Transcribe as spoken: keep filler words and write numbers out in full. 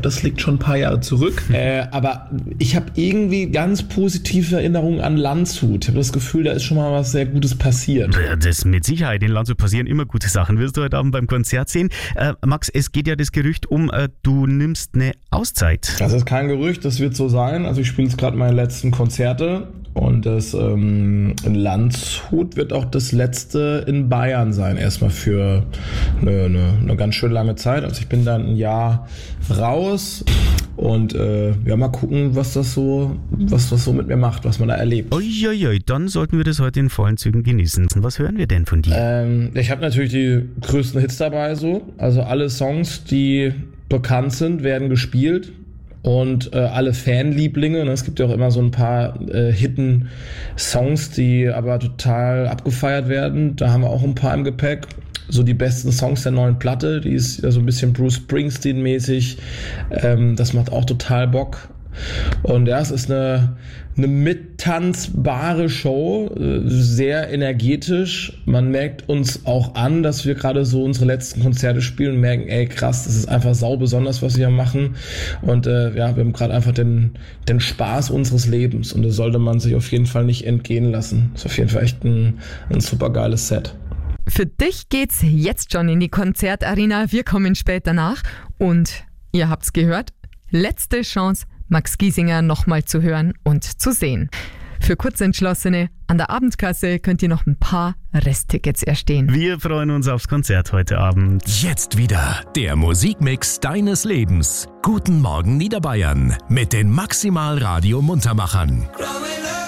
das liegt schon ein paar Jahre zurück. äh, aber ich habe irgendwie ganz positive Erinnerungen an Landshut. Ich habe das Gefühl, da ist schon mal was sehr Gutes passiert. Das mit Sicherheit. In Landshut passieren immer gute Sachen. Wirst du heute Abend beim Konzert sehen. Äh, Max, es geht ja das Gerücht um, äh, du nimmst eine Auszeit. Das ist kein Gerücht, das wird so sein. Also ich spiele jetzt gerade meine letzten Konzerte. Und das ähm, in Landshut wird auch das letzte in Bayern sein, erstmal für eine, eine, eine ganz schön lange Zeit. Also ich bin dann ein Jahr raus und äh, ja, mal gucken, was das so, was das so mit mir macht, was man da erlebt. Uiuiui, dann sollten wir das heute in vollen Zügen genießen. Was hören wir denn von dir? Ähm, ich habe natürlich die größten Hits dabei so. Also alle Songs, die bekannt sind, werden gespielt. Und äh, alle Fanlieblinge, ne? Es gibt ja auch immer so ein paar äh, Hidden Songs, die aber total abgefeiert werden. Da haben wir auch ein paar im Gepäck. So die besten Songs der neuen Platte, die ist ja so ein bisschen Bruce Springsteen-mäßig. Ähm, das macht auch total Bock. Und ja, es ist eine, eine mittanzbare Show, sehr energetisch. Man merkt uns auch an, dass wir gerade so unsere letzten Konzerte spielen und merken, ey krass, das ist einfach sau besonders, was wir hier machen. Und äh, ja, wir haben gerade einfach den, den Spaß unseres Lebens und das sollte man sich auf jeden Fall nicht entgehen lassen. Das ist auf jeden Fall echt ein, ein super geiles Set. Für dich geht's jetzt schon in die Konzertarena. Wir kommen später nach und ihr habt's gehört, letzte Chance, Max Giesinger nochmal zu hören und zu sehen. Für Kurzentschlossene an der Abendkasse könnt ihr noch ein paar Resttickets erstehen. Wir freuen uns aufs Konzert heute Abend. Jetzt wieder der Musikmix deines Lebens. Guten Morgen Niederbayern mit den Maximal Radio Muntermachern.